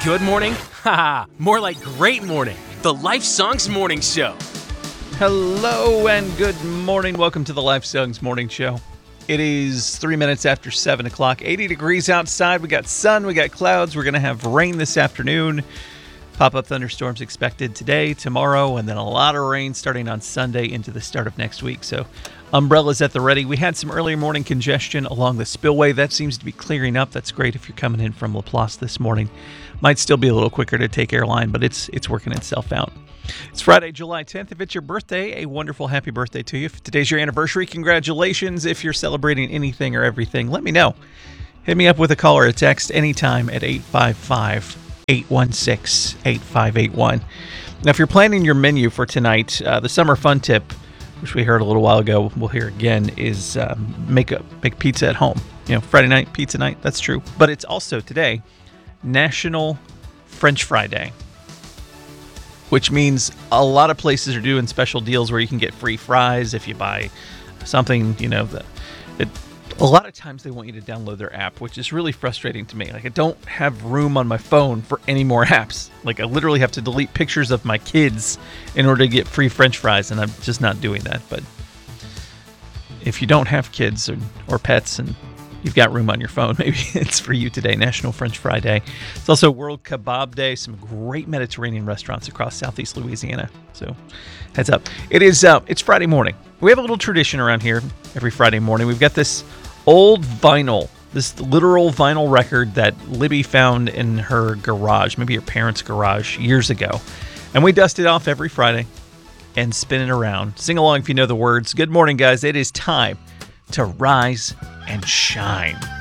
good morning? Haha, more like great morning. The Life Songs Morning Show. Hello and good morning. Welcome to the Life Songs Morning Show. It is 3 minutes after 7 o'clock. 80 degrees outside. We got sun, we got clouds. We're going to have rain this afternoon. Pop-up thunderstorms expected today, tomorrow, and then a lot of rain starting on Sunday into the start of next week. So umbrellas at the ready. We had some early morning congestion along the spillway. That seems to be clearing up. That's great if you're coming in from Laplace this morning. Might still be a little quicker to take Airline, but it's working itself out. It's Friday, July 10th. If it's your birthday, a wonderful happy birthday to you. If today's your anniversary, congratulations. If you're celebrating anything or everything, let me know. Hit me up with a call or a text anytime at 855-816-8581. Now, if you're planning your menu for tonight, the summer fun tip, which we heard a little while ago, we'll hear again, is make pizza at home. You know, Friday night, pizza night, that's true. But it's also today National French Fry Day, which means a lot of places are doing special deals where you can get free fries if you buy something, you know, a lot of times they want you to download their app, which is really frustrating to me. Like, I don't have room on my phone for any more apps. Like, I literally have to delete pictures of my kids in order to get free French fries, and I'm just not doing that. But if you don't have kids or pets and you've got room on your phone, maybe it's for you today, National French Fry Day. It's also World Kebab Day, some great Mediterranean restaurants across Southeast Louisiana. So heads up. It's Friday morning. We have a little tradition around here every Friday morning. We've got this old vinyl, this literal vinyl record that Libby found in her garage, maybe her parents' garage, years ago. And we dust it off every Friday and spin it around. Sing along if you know the words. Good morning, guys. It is time to rise and shine.